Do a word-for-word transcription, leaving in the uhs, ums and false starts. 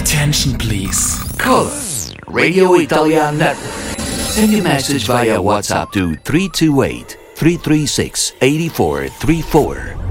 Attention please. Call us, Radio Italia Network. Send your message via WhatsApp to three two eight, three three six, eight four three four